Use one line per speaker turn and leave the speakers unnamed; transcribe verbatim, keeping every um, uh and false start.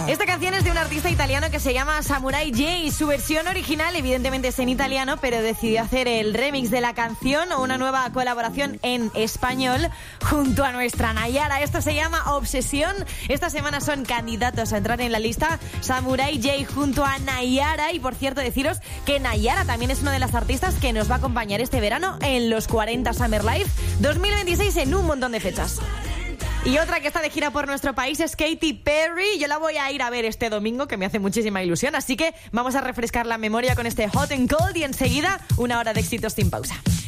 Esta canción es de un artista italiano que se llama Samurai J. Su versión original evidentemente es en italiano, pero decidió hacer el remix de la canción o una nueva colaboración en español junto a nuestra Nayara. Esto se llama Obsesión. Esta semana son candidatos a entrar en la lista Samurai J junto a Nayara. Y por cierto, deciros que Nayara también es una de las artistas que nos va a acompañar este verano en los cuarenta Summer Live dos mil veintiséis en un montón de fechas. Y otra que está de gira por nuestro país es Katy Perry. Yo la voy a ir a ver este domingo, que me hace muchísima ilusión. Así que vamos a refrescar la memoria con este Hot and Cold y enseguida una hora de éxitos sin pausa.